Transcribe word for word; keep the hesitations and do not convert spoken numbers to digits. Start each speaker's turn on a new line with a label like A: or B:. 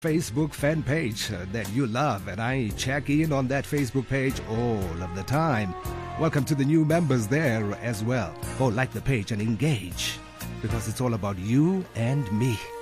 A: Facebook fan page uh, that you love, and I check in on that Facebook page all of the time. Welcome to the new members there as well. Go like the page and engage, because it's all about you and me.